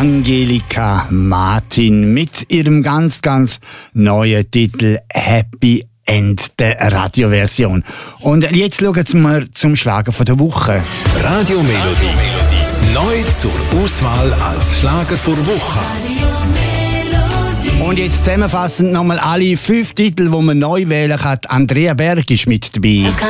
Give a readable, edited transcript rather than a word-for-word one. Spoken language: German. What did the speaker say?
Angelika Martin mit ihrem ganz, ganz neuen Titel Happy End, der Radioversion. Und jetzt schauen wir zum Schlager von der Woche. Radiomelodie. Neu zur Auswahl als Schlager vor Woche. Und jetzt zusammenfassend nochmal alle 5 Titel, die man neu wählen kann. Andrea Berg ist mit dabei.